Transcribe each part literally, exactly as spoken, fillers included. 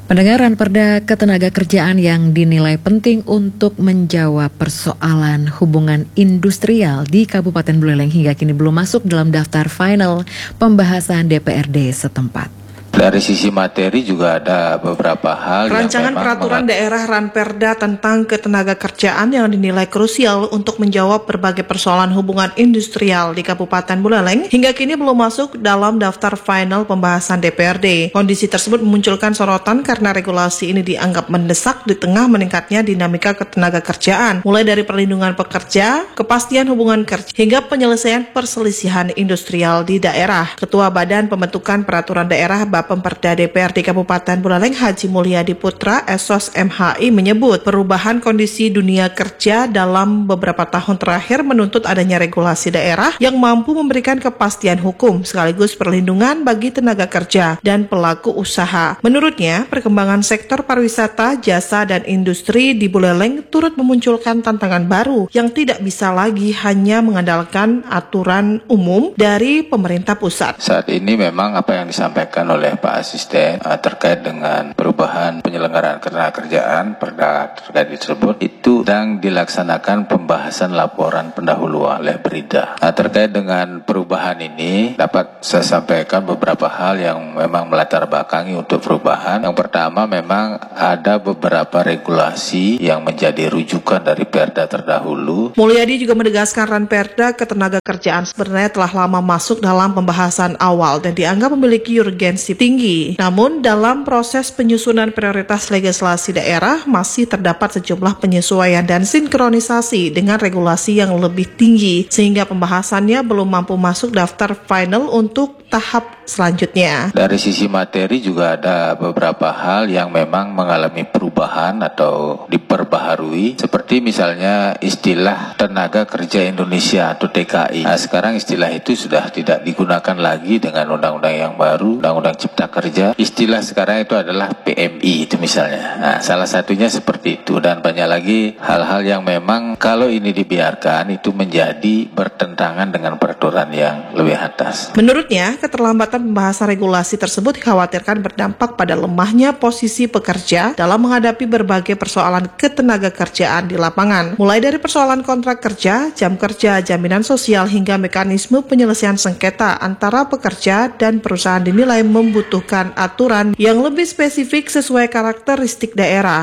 Pendengaran Perda Ketenagakerjaan yang dinilai penting untuk menjawab persoalan hubungan industrial di Kabupaten Buleleng hingga kini belum masuk dalam daftar final pembahasan D P R D setempat. Dari sisi materi juga ada beberapa hal. Rancangan yang peraturan mengat- daerah Ranperda tentang ketenagakerjaan yang dinilai krusial untuk menjawab berbagai persoalan hubungan industrial di Kabupaten Buleleng hingga kini belum masuk dalam daftar final pembahasan D P R D. Kondisi tersebut memunculkan sorotan karena regulasi ini dianggap mendesak di tengah meningkatnya dinamika ketenagakerjaan, mulai dari perlindungan pekerja, kepastian hubungan kerja, hingga penyelesaian perselisihan industrial di daerah. Ketua Badan Pembentukan Peraturan Daerah Bapemperda D P R D Kabupaten Buleleng Haji Mulyadi Putra S O S M H I menyebut perubahan kondisi dunia kerja dalam beberapa tahun terakhir menuntut adanya regulasi daerah yang mampu memberikan kepastian hukum sekaligus perlindungan bagi tenaga kerja dan pelaku usaha. Menurutnya, perkembangan sektor pariwisata, jasa, dan industri di Buleleng turut memunculkan tantangan baru yang tidak bisa lagi hanya mengandalkan aturan umum dari pemerintah pusat. Saat ini memang apa yang disampaikan oleh Pak Asisten uh, terkait dengan perubahan penyelenggaraan ketenagakerjaan Perda terkait tersebut itu sedang dilaksanakan pembahasan laporan pendahuluan oleh Berida. Nah, terkait dengan perubahan ini dapat saya sampaikan beberapa hal yang memang melatar belakangi untuk perubahan. Yang pertama memang ada beberapa regulasi yang menjadi rujukan dari Perda terdahulu. Mulyadi juga menegaskan Ranperda Ketenagakerjaan sebenarnya telah lama masuk dalam pembahasan awal dan dianggap memiliki urgensi tinggi. Namun dalam proses penyusunan prioritas legislasi daerah masih terdapat sejumlah penyesuaian dan sinkronisasi dengan regulasi yang lebih tinggi sehingga pembahasannya belum mampu masuk daftar final untuk tahap selanjutnya. Dari sisi materi juga ada beberapa hal yang memang mengalami perubahan atau diperbaharui, seperti misalnya istilah tenaga kerja Indonesia atau T K I. Nah, sekarang istilah itu sudah tidak digunakan lagi dengan undang-undang yang baru, undang-undang Cipta Kerja. Istilah sekarang itu adalah P M I itu misalnya. Nah, salah satunya seperti itu dan banyak lagi hal-hal yang memang kalau ini dibiarkan itu menjadi bertentangan dengan peraturan yang lebih atas. Menurutnya, keterlambatan pembahasan regulasi tersebut dikhawatirkan berdampak pada lemahnya posisi pekerja dalam menghadapi berbagai persoalan ketenagakerjaan di lapangan, mulai dari persoalan kontrak kerja, jam kerja, jaminan sosial, hingga mekanisme penyelesaian sengketa antara pekerja dan perusahaan dinilai membutuhkan aturan yang lebih spesifik sesuai karakteristik daerah.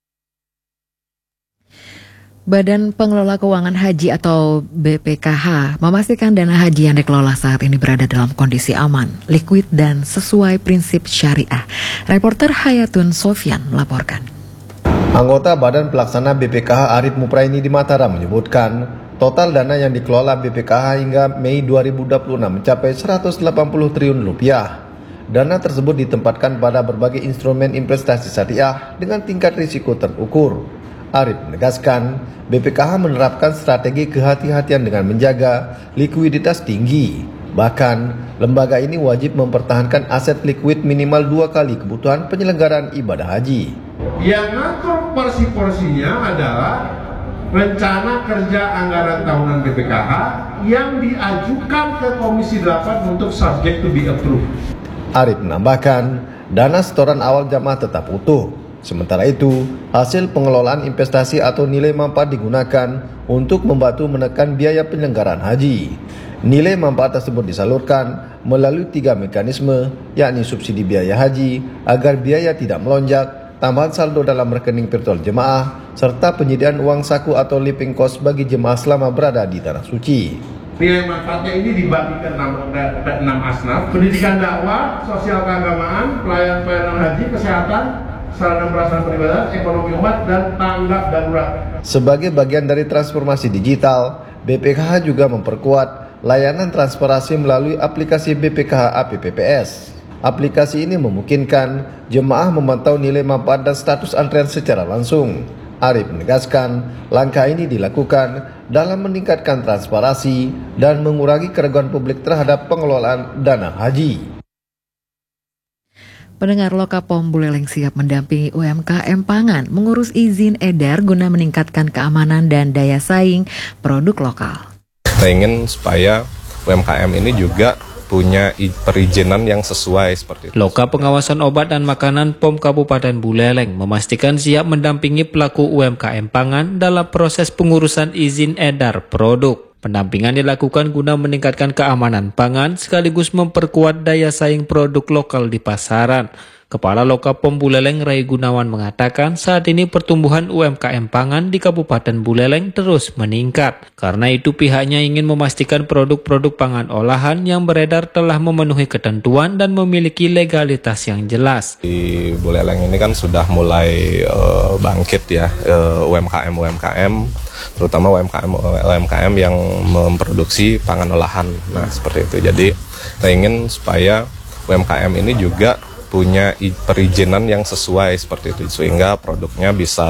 Badan Pengelola Keuangan Haji atau B P K H memastikan dana haji yang dikelola saat ini berada dalam kondisi aman, liquid, dan sesuai prinsip syariah. Reporter Hayatun Sofyan melaporkan. Anggota Badan Pelaksana B P K H Arif Mupraini di Mataram menyebutkan total dana yang dikelola B P K H hingga Mei dua ribu dua puluh enam mencapai seratus delapan puluh triliun rupiah. Dana tersebut ditempatkan pada berbagai instrumen investasi syariah dengan tingkat risiko terukur. Arif menegaskan, B P K H menerapkan strategi kehati-hatian dengan menjaga likuiditas tinggi. Bahkan, lembaga ini wajib mempertahankan aset likuid minimal dua kali kebutuhan penyelenggaraan ibadah haji. Yang ngatur porsi-porsinya adalah rencana kerja anggaran tahunan B P K H yang diajukan ke Komisi delapan untuk subject to be approved. Arif menambahkan, dana setoran awal jamaah tetap utuh. Sementara itu, hasil pengelolaan investasi atau nilai manfaat digunakan untuk membantu menekan biaya penyelenggaraan haji. Nilai manfaat tersebut disalurkan melalui tiga mekanisme, yakni subsidi biaya haji agar biaya tidak melonjak, tambahan saldo dalam rekening virtual jemaah, serta penyediaan uang saku atau living cost bagi jemaah selama berada di Tanah Suci. Nilai manfaatnya ini dibagi ke enam, enam asnaf: pendidikan dakwah, sosial keagamaan, pelayanan pelayanan haji, kesehatan, sarana perasaan peribadatan, ekonomi umat, dan tanggap darurat. Sebagai bagian dari transformasi digital, B P K H juga memperkuat layanan transparansi melalui aplikasi B P K H A P P P S. Aplikasi ini memungkinkan jemaah memantau nilai manfaat dan status antrean secara langsung. Arif menegaskan, langkah ini dilakukan dalam meningkatkan transparansi dan mengurangi keraguan publik terhadap pengelolaan dana haji. Pendengar, Lokapom Buleleng siap mendampingi U M K M pangan mengurus izin edar guna meningkatkan keamanan dan daya saing produk lokal. Kita ingin supaya U M K M ini juga punya perizinan yang sesuai seperti itu. Loka Pengawasan Obat dan Makanan P O M Kabupaten Buleleng memastikan siap mendampingi pelaku U M K M pangan dalam proses pengurusan izin edar produk. Pendampingan dilakukan guna meningkatkan keamanan pangan sekaligus memperkuat daya saing produk lokal di pasaran. Kepala Loka P O M Buleleng Ray Gunawan mengatakan saat ini pertumbuhan U M K M pangan di Kabupaten Buleleng terus meningkat. Karena itu pihaknya ingin memastikan produk-produk pangan olahan yang beredar telah memenuhi ketentuan dan memiliki legalitas yang jelas. Di Buleleng ini kan sudah mulai uh, bangkit ya uh, U M K M U M K M, terutama U M K M U M K M yang memproduksi pangan olahan. Nah seperti itu. Jadi kita ingin supaya U M K M ini juga punya perizinan yang sesuai seperti itu sehingga produknya bisa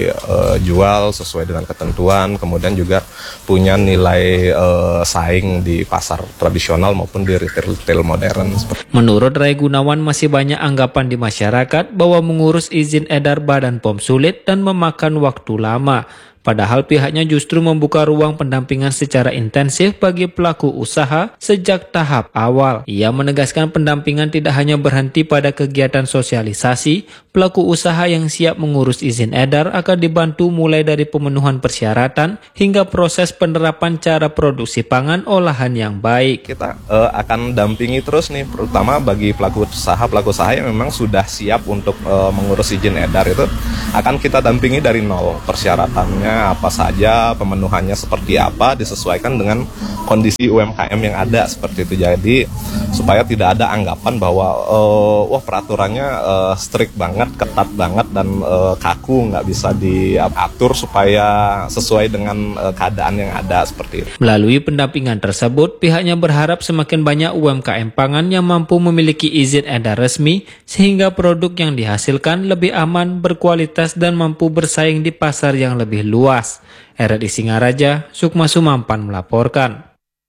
dijual sesuai dengan ketentuan, kemudian juga punya nilai uh, saing di pasar tradisional maupun di retail-retail modern. Menurut Ray Gunawan masih banyak anggapan di masyarakat bahwa mengurus izin edar Badan P O M sulit dan memakan waktu lama. Padahal pihaknya justru membuka ruang pendampingan secara intensif bagi pelaku usaha sejak tahap awal. Ia menegaskan pendampingan tidak hanya berhenti pada kegiatan sosialisasi, pelaku usaha yang siap mengurus izin edar akan dibantu mulai dari pemenuhan persyaratan hingga proses penerapan cara produksi pangan olahan yang baik. Kita uh, akan dampingi terus nih, terutama bagi pelaku usaha, pelaku usaha yang memang sudah siap untuk uh, mengurus izin edar itu akan kita dampingi dari nol persyaratannya. Apa saja, pemenuhannya seperti apa, disesuaikan dengan kondisi U M K M yang ada seperti itu. Jadi supaya tidak ada anggapan bahwa uh, wah peraturannya uh, strict banget, ketat banget dan uh, kaku, nggak bisa diatur supaya sesuai dengan uh, keadaan yang ada seperti itu. Melalui pendampingan tersebut, pihaknya berharap semakin banyak U M K M pangan yang mampu memiliki izin edar resmi sehingga produk yang dihasilkan lebih aman, berkualitas dan mampu bersaing di pasar yang lebih luas. Luas. R R I Singaraja, Sukma Sumampan melaporkan.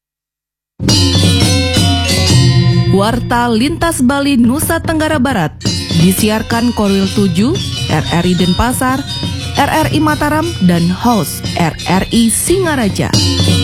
Warta Lintas Bali Nusa Tenggara Barat disiarkan Korwil tujuh, R R I Denpasar, R R I Mataram, dan host R R I Singaraja.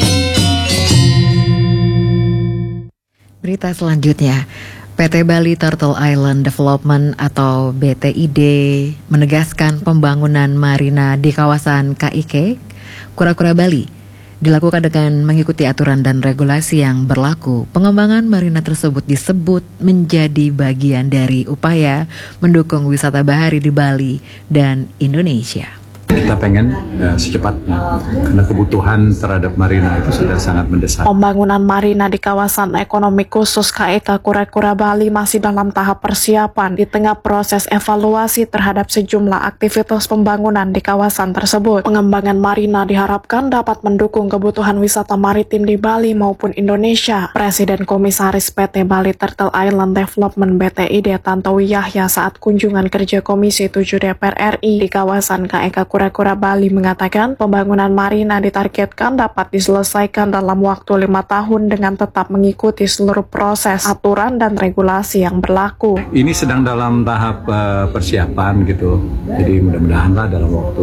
Berita selanjutnya. P T Bali Turtle Island Development atau B T I D menegaskan pembangunan marina di kawasan K I K, Kura-Kura Bali, dilakukan dengan mengikuti aturan dan regulasi yang berlaku. Pengembangan marina tersebut disebut menjadi bagian dari upaya mendukung wisata bahari di Bali dan Indonesia. Kita pengen ya, secepatnya, karena kebutuhan terhadap marina itu sudah sangat mendesak. Pembangunan marina di kawasan ekonomi khusus K I K Kura-Kura Bali masih dalam tahap persiapan di tengah proses evaluasi terhadap sejumlah aktivitas pembangunan di kawasan tersebut. Pengembangan marina diharapkan dapat mendukung kebutuhan wisata maritim di Bali maupun Indonesia. Presiden Komisaris P T Bali Turtle Island Development B T I D Tantowi Yahya saat kunjungan kerja Komisi tujuh D P R R I di kawasan K I K Kura-Kura Bali mengatakan pembangunan marina ditargetkan dapat diselesaikan dalam waktu lima tahun dengan tetap mengikuti seluruh proses, aturan, dan regulasi yang berlaku. Ini sedang dalam tahap uh, persiapan gitu, jadi mudah-mudahanlah dalam waktu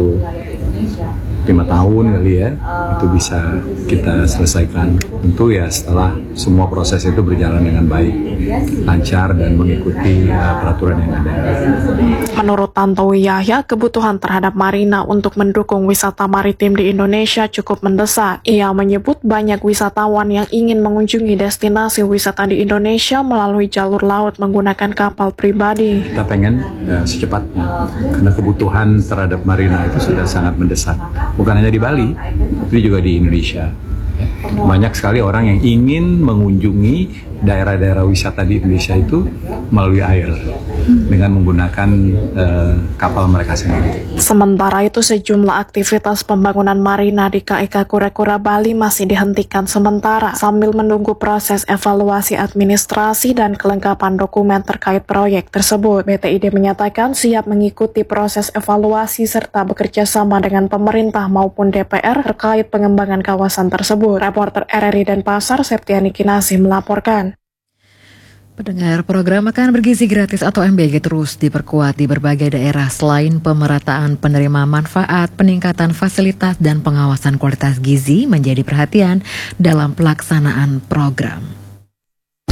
lima tahun kali ya itu bisa kita selesaikan. Tentu ya setelah semua proses itu berjalan dengan baik, lancar dan mengikuti uh, peraturan yang ada. Menurut Tantowi Yahya, kebutuhan terhadap marina untuk mendukung wisata maritim di Indonesia cukup mendesak. Ia menyebut banyak wisatawan yang ingin mengunjungi destinasi wisata di Indonesia melalui jalur laut menggunakan kapal pribadi. Kita pengen ya, secepatnya, karena kebutuhan terhadap marina itu sudah sangat mendesak. Bukan hanya di Bali, tapi juga di Indonesia. Banyak sekali orang yang ingin mengunjungi daerah-daerah wisata di Indonesia itu melalui air dengan menggunakan uh, kapal mereka sendiri. Sementara itu sejumlah aktivitas pembangunan marina di K I K Kura-Kura Bali masih dihentikan sementara sambil menunggu proses evaluasi administrasi dan kelengkapan dokumen terkait proyek tersebut. B T I D menyatakan siap mengikuti proses evaluasi serta bekerja sama dengan pemerintah maupun D P R terkait pengembangan kawasan tersebut. Reporter R R I Denpasar Septiani Kinasi melaporkan. Pendengar, program makan bergizi gratis atau M B G terus diperkuat di berbagai daerah selain pemerataan penerima manfaat, peningkatan fasilitas dan pengawasan kualitas gizi menjadi perhatian dalam pelaksanaan program.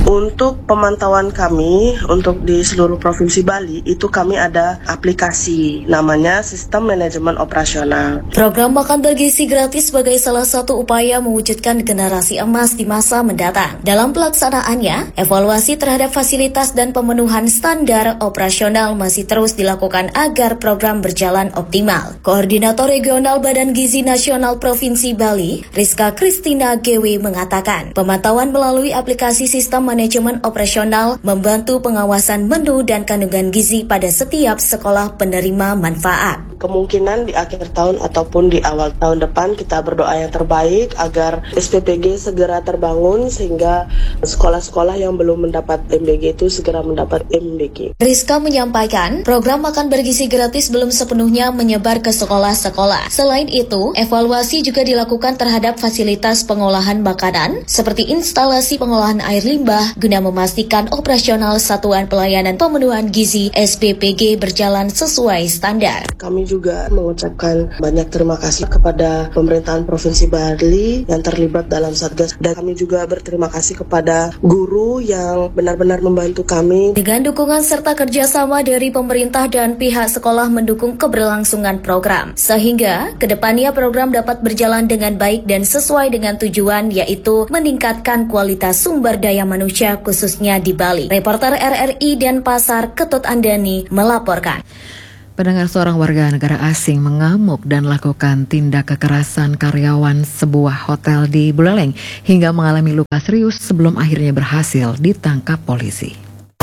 Untuk pemantauan kami untuk di seluruh provinsi Bali itu kami ada aplikasi namanya Sistem Manajemen Operasional. Program makan bergizi gratis sebagai salah satu upaya mewujudkan generasi emas di masa mendatang. Dalam pelaksanaannya, evaluasi terhadap fasilitas dan pemenuhan standar operasional masih terus dilakukan agar program berjalan optimal. Koordinator Regional Badan Gizi Nasional Provinsi Bali, Rizka Kristina G W mengatakan, pemantauan melalui aplikasi Sistem Manajemen Operasional membantu pengawasan menu dan kandungan gizi pada setiap sekolah penerima manfaat. Kemungkinan di akhir tahun ataupun di awal tahun depan kita berdoa yang terbaik agar S P P G segera terbangun sehingga sekolah-sekolah yang belum mendapat M B G itu segera mendapat M B G. Rizka menyampaikan, program makan bergizi gratis belum sepenuhnya menyebar ke sekolah-sekolah. Selain itu, evaluasi juga dilakukan terhadap fasilitas pengolahan makanan seperti instalasi pengolahan air limbah guna memastikan operasional satuan pelayanan pemenuhan gizi S P P G berjalan sesuai standar. Kami juga mengucapkan banyak terima kasih kepada pemerintahan Provinsi Bali yang terlibat dalam Satgas, dan kami juga berterima kasih kepada guru yang benar-benar membantu kami. Dengan dukungan serta kerjasama dari pemerintah dan pihak sekolah mendukung keberlangsungan program, sehingga kedepannya program dapat berjalan dengan baik dan sesuai dengan tujuan, yaitu meningkatkan kualitas sumber daya manusia khususnya di Bali. Reporter R R I Denpasar Ketut Andani melaporkan. Pendengar, seorang warga negara asing mengamuk dan lakukan tindak kekerasan karyawan sebuah hotel di Buleleng hingga mengalami luka serius sebelum akhirnya berhasil ditangkap polisi.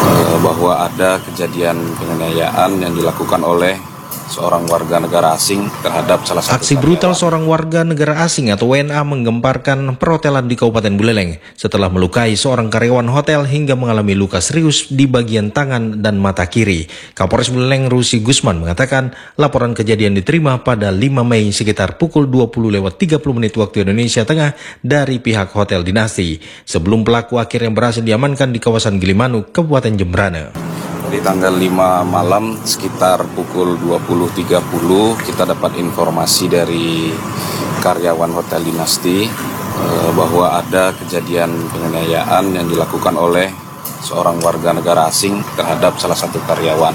Bahwa ada kejadian penganiayaan yang dilakukan oleh seorang warga negara asing terhadap salah satu Aksi brutal seorang warga negara asing atau W N A menggemparkan perhotelan di Kabupaten Buleleng setelah melukai seorang karyawan hotel hingga mengalami luka serius di bagian tangan dan mata kiri. Kapolres Buleleng Rusi Gusman mengatakan laporan kejadian diterima pada lima Mei sekitar pukul dua puluh lewat tiga puluh menit waktu Indonesia Tengah dari pihak Hotel Dinasti. Sebelum pelaku akhirnya berhasil diamankan di kawasan Gilimanuk, Kabupaten Jembrana. Di tanggal lima malam sekitar pukul dua puluh tiga puluh kita dapat informasi dari karyawan Hotel Dinasti eh, bahwa ada kejadian penganiayaan yang dilakukan oleh seorang warga negara asing terhadap salah satu karyawan.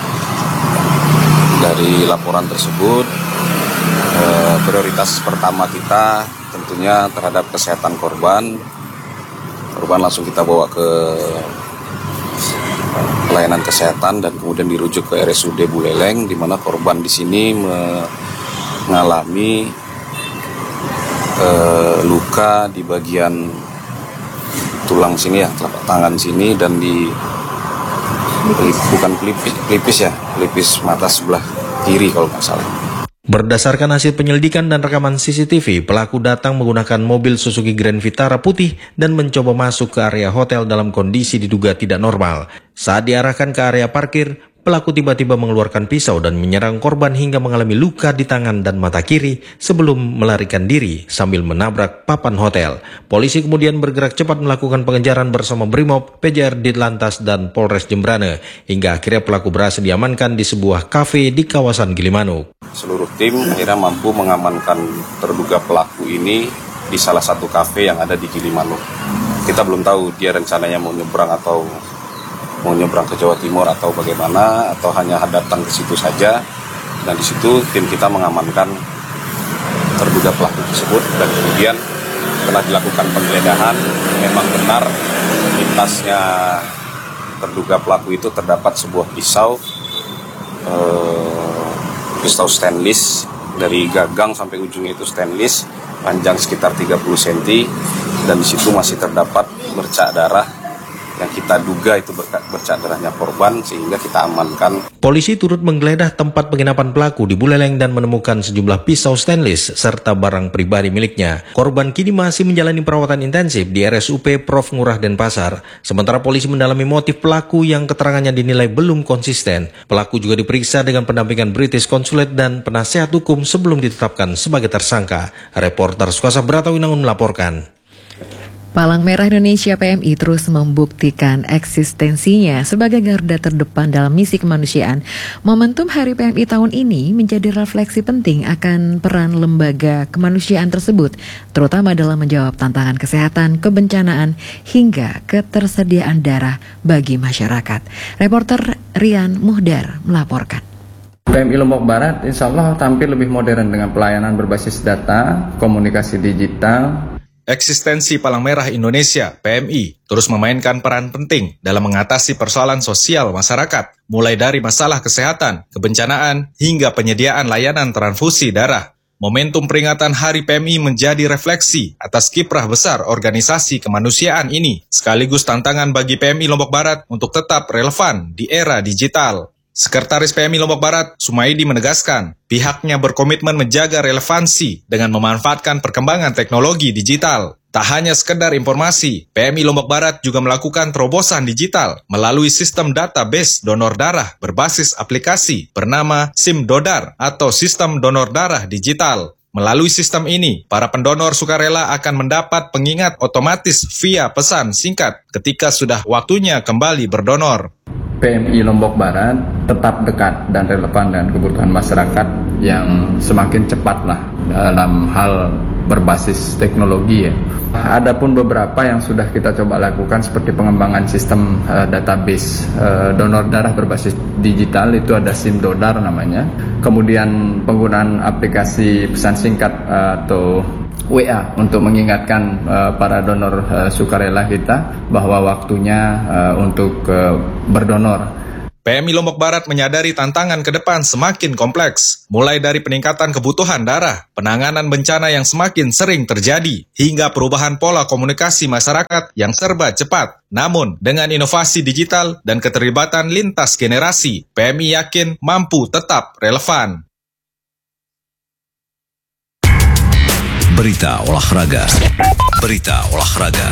Dari laporan tersebut eh, prioritas pertama kita tentunya terhadap kesehatan korban. Korban langsung kita bawa ke pelayanan kesehatan dan kemudian dirujuk ke R S U D Buleleng, di mana korban di sini mengalami eh, luka di bagian tulang sini ya, telapak tangan sini dan di bukan pelipis, pelipis ya, pelipis mata sebelah kiri kalau nggak salah. Berdasarkan hasil penyelidikan dan rekaman C C T V, pelaku datang menggunakan mobil Suzuki Grand Vitara putih dan mencoba masuk ke area hotel dalam kondisi diduga tidak normal. Saat diarahkan ke area parkir, pelaku tiba-tiba mengeluarkan pisau dan menyerang korban hingga mengalami luka di tangan dan mata kiri sebelum melarikan diri sambil menabrak papan hotel. Polisi kemudian bergerak cepat melakukan pengejaran bersama Brimob, P J R Ditlantas, dan Polres Jembrana hingga akhirnya pelaku berhasil diamankan di sebuah kafe di kawasan Gilimanuk. Seluruh tim akhirnya mampu mengamankan terduga pelaku ini di salah satu kafe yang ada di Gilimanuk. Kita belum tahu dia rencananya mau nyebrang atau mau nyebrang ke Jawa Timur atau bagaimana, atau hanya datang ke situ saja. Dan di situ tim kita mengamankan terduga pelaku tersebut dan kemudian setelah dilakukan penggeledahan memang benar di tasnya terduga pelaku itu terdapat sebuah pisau eh, pisau stainless dari gagang sampai ujungnya itu stainless, panjang sekitar tiga puluh sentimeter, dan di situ masih terdapat bercak darah yang kita duga itu bercak darahnya korban, sehingga kita amankan. Polisi turut menggeledah tempat penginapan pelaku di Buleleng dan menemukan sejumlah pisau stainless serta barang pribadi miliknya. Korban kini masih menjalani perawatan intensif di R S U P Prof Ngurah Denpasar. Sementara polisi mendalami motif pelaku yang keterangannya dinilai belum konsisten. Pelaku juga diperiksa dengan pendampingan British Consulate dan penasehat hukum sebelum ditetapkan sebagai tersangka. Reporter Sukasa Bratawinangun melaporkan. Palang Merah Indonesia P M I terus membuktikan eksistensinya sebagai garda terdepan dalam misi kemanusiaan. Momentum Hari P M I tahun ini menjadi refleksi penting akan peran lembaga kemanusiaan tersebut, terutama dalam menjawab tantangan kesehatan, kebencanaan, hingga ketersediaan darah bagi masyarakat. Reporter Rian Muhdar melaporkan. P M I Lombok Barat insya Allah tampil lebih modern dengan pelayanan berbasis data, komunikasi digital. Eksistensi Palang Merah Indonesia P M I terus memainkan peran penting dalam mengatasi persoalan sosial masyarakat, mulai dari masalah kesehatan, kebencanaan, hingga penyediaan layanan transfusi darah. Momentum peringatan Hari P M I menjadi refleksi atas kiprah besar organisasi kemanusiaan ini, sekaligus tantangan bagi P M I Lombok Barat untuk tetap relevan di era digital. Sekretaris P M I Lombok Barat, Sumaidi, menegaskan pihaknya berkomitmen menjaga relevansi dengan memanfaatkan perkembangan teknologi digital. Tak hanya sekedar informasi, P M I Lombok Barat juga melakukan terobosan digital melalui sistem database donor darah berbasis aplikasi bernama SIMDodar atau Sistem Donor Darah Digital. Melalui sistem ini, para pendonor sukarela akan mendapat pengingat otomatis via pesan singkat ketika sudah waktunya kembali berdonor. P M I Lombok Barat tetap dekat dan relevan dengan kebutuhan masyarakat yang semakin cepatlah dalam hal berbasis teknologi ya. Adapun beberapa yang sudah kita coba lakukan seperti pengembangan sistem uh, database uh, donor darah berbasis digital, itu ada SIMDodar namanya. Kemudian penggunaan aplikasi pesan singkat uh, atau W A untuk mengingatkan uh, para donor uh, sukarela kita bahwa waktunya uh, untuk uh, berdonor. P M I Lombok Barat menyadari tantangan ke depan semakin kompleks, mulai dari peningkatan kebutuhan darah, penanganan bencana yang semakin sering terjadi, hingga perubahan pola komunikasi masyarakat yang serba cepat. Namun, dengan inovasi digital dan keterlibatan lintas generasi, P M I yakin mampu tetap relevan. Berita olahraga. Berita olahraga.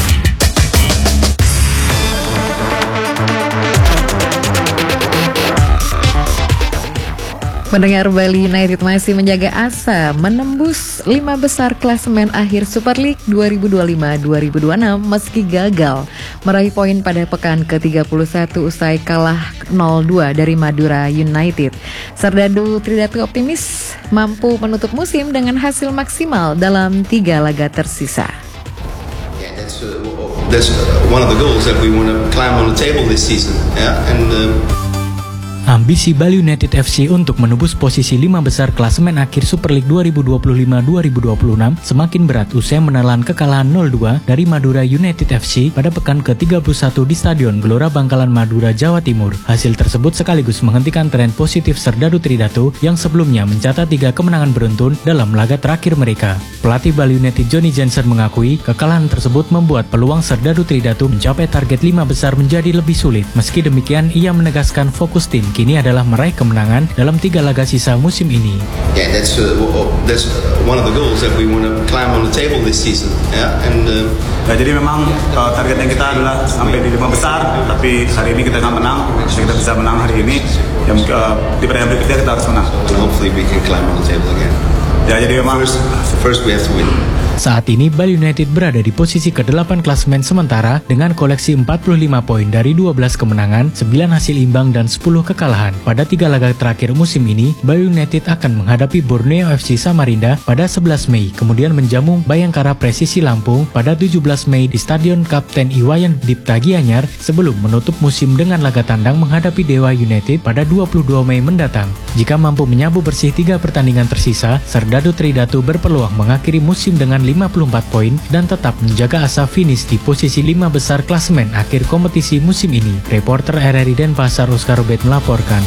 Pendengar, Bali United masih menjaga asa menembus lima besar klasemen akhir Super League dua ribu dua puluh lima dua ribu dua puluh enam meski gagal meraih poin pada pekan ke tiga puluh satu usai kalah nol dua dari Madura United. Serdadu Tridatu optimis mampu menutup musim dengan hasil maksimal dalam tiga laga tersisa. Yeah, that's, uh, that's one of the goals that we want to climb on the table this season. Yeah, and uh... Ambisi Bali United F C untuk menembus posisi lima besar klasemen akhir Super League dua ribu dua puluh lima dua ribu dua puluh enam semakin berat usai menelan kekalahan nol dua dari Madura United F C pada pekan ke tiga puluh satu di Stadion Gelora Bangkalan Madura, Jawa Timur. Hasil tersebut sekaligus menghentikan tren positif Serdadu Tridatu yang sebelumnya mencatat tiga kemenangan beruntun dalam laga terakhir mereka. Pelatih Bali United Johnny Jensen mengakui kekalahan tersebut membuat peluang Serdadu Tridatu mencapai target lima besar menjadi lebih sulit. Meski demikian, ia menegaskan fokus tim kini adalah meraih kemenangan dalam tiga laga sisa musim ini. Yeah, that's uh, that's one of the goals that we want to climb on the table this season. Yeah, and uh, ya, jadi memang uh, targetnya kita adalah sampai di lima besar, tapi hari ini kita nggak menang, jadi kita bisa menang hari ini. Yang uh, di pertandingan berikutnya kita harus menang. Hopefully we can climb on the table again. Ya, jadi memang first, first we have to win. Saat ini Bali United berada di posisi kedelapan klasemen sementara dengan koleksi empat puluh lima poin dari dua belas kemenangan, sembilan hasil imbang dan sepuluh kekalahan. Pada tiga laga terakhir musim ini, Bali United akan menghadapi Borneo F C Samarinda pada sebelas Mei, kemudian menjamu Bayangkara Presisi Lampung pada tujuh belas Mei di Stadion Kapten Iwayan Dipta Gianyar sebelum menutup musim dengan laga tandang menghadapi Dewa United pada dua puluh dua Mei mendatang. Jika mampu menyabu bersih tiga pertandingan tersisa, Serdadu Tridatu berpeluang mengakhiri musim dengan lima puluh empat poin dan tetap menjaga asa finish di posisi lima besar klasemen akhir kompetisi musim ini. Reporter R R I Denpasar Oscar Robert melaporkan.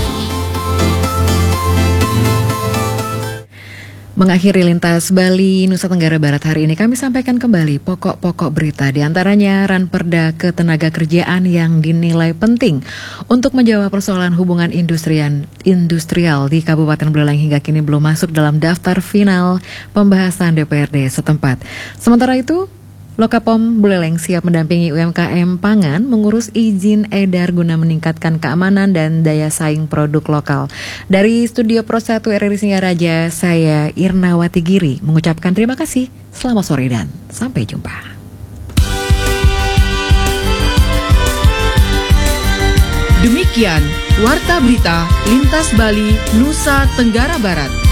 Mengakhiri Lintas Bali Nusa Tenggara Barat hari ini, kami sampaikan kembali pokok-pokok berita, di antaranya Ranperda Ketenagakerjaan yang dinilai penting untuk menjawab persoalan hubungan industrian, industrial di Kabupaten Buleleng hingga kini belum masuk dalam daftar final pembahasan D P R D setempat. Sementara itu, Lokapom Buleleng siap mendampingi U M K M pangan mengurus izin edar guna meningkatkan keamanan dan daya saing produk lokal. Dari Studio Pro satu R R I Singaraja, saya Irnawati Giri mengucapkan terima kasih, selamat sore dan sampai jumpa. Demikian Warta Berita Lintas Bali, Nusa Tenggara Barat.